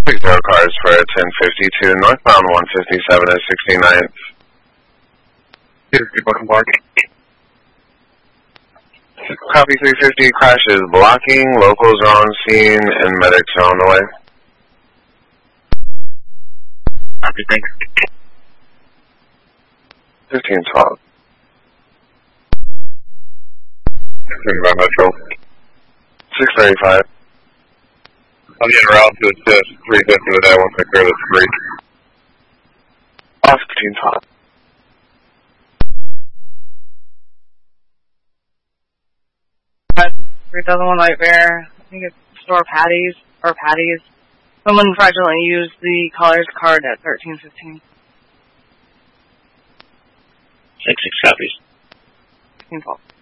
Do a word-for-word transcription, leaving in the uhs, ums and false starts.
Six zero cars for ten fifty-two, northbound one fifty-seven at sixty-ninth. Welcome Park. Copy three fifty, crash is blocking, locals are on scene, and medics are on the way. Copy, thanks. fifteen twelve. By Metro. six thirty-five. I'm getting around to assist. three fifty with that one, take care of the three. Off fifteen twelve. three thousand one Light Bear, I think it's store Patties, or Patties. Someone fraudulently used the caller's card at thirteen fifteen. Six six copies. fifteen twelve.